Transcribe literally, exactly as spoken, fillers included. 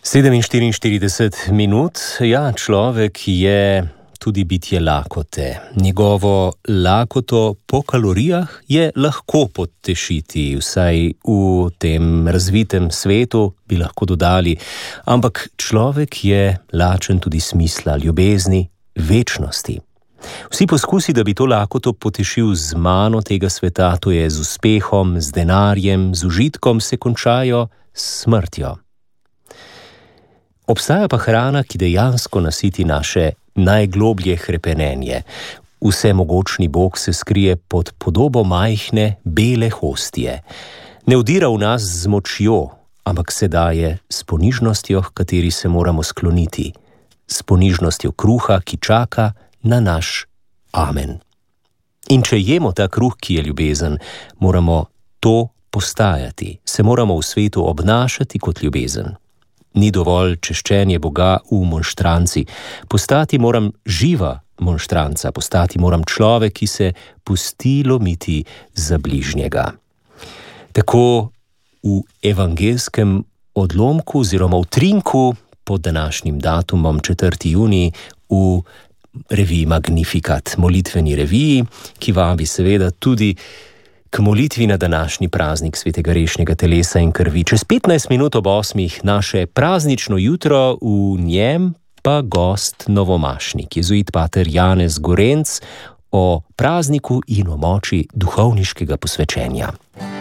sedeminštirideset minut, ja, človek je tudi bitje lakote. Njegovo lakoto po kalorijah je lahko potešiti, vsaj v tem razvitem svetu bi lahko dodali, ampak človek je lačen tudi smisla, ljubezni, večnosti. Vsi poskusi, da bi to lakoto potešil z mano tega sveta, to je z uspehom, z denarjem, z užitkom, se končajo s smrtjo. Obstaja pa hrana, ki dejansko nasiti naše najgloblje hrepenenje. Vsemogočni Bog se skrije pod podobo majhne, bele hostije. Ne vdira v nas z močjo, ampak se daje s ponižnostjo, h kateri se moramo skloniti. S ponižnostjo kruha, ki čaka na naš amen. In če jemo ta kruh, ki je ljubezen, moramo to postajati, se moramo v svetu obnašati kot ljubezen. Ni dovolj češčenje Boga v monštranci. Postati moram živa monštranca, postati moram človek, ki se pusti lomiti za bližnjega. Tako v evangelskem odlomku oziroma v trinku pod današnjim datumom četrtega junija v reviji Magnificat, molitveni reviji, ki vabi seveda tudi k molitvi na današnji praznik svetega rešnjega telesa in krvi. Čez petnajst minut ob osmih naše praznično jutro, v njem pa gost novomašnik, jezuit pater Janez Gorenc, o prazniku in o moči duhovniškega posvečenja.